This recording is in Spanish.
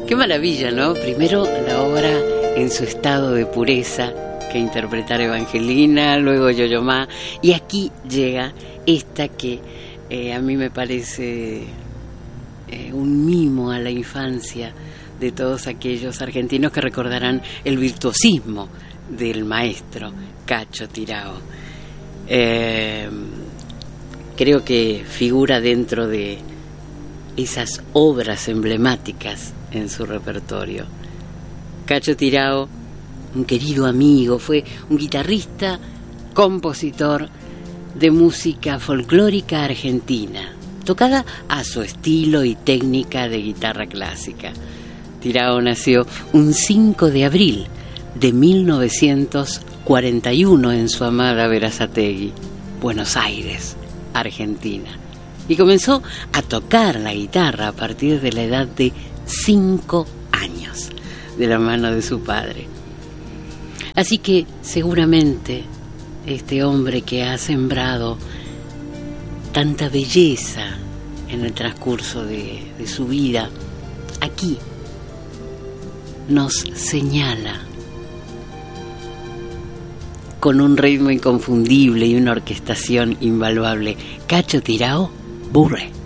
Qué maravilla, ¿no? Primero la obra en su estado de pureza que interpretar Evangelina, luego Yo-Yo Ma, y aquí llega esta que a mí me parece un mimo a la infancia de todos aquellos argentinos que recordarán el virtuosismo del maestro Cacho Tirao. Creo que figura dentro de esas obras emblemáticas en su repertorio. Cacho Tirao, un querido amigo, fue un guitarrista, compositor de música folclórica argentina, tocada a su estilo y técnica de guitarra clásica. Tirao nació un 5 de abril de 1941 en su amada Berazategui, Buenos Aires, Argentina, y comenzó a tocar la guitarra a partir de la edad de 5 años, de la mano de su padre. Así que seguramente este hombre que ha sembrado tanta belleza en el transcurso de su vida, aquí nos señala con un ritmo inconfundible y una orquestación invaluable. Cacho Tirao, Burre.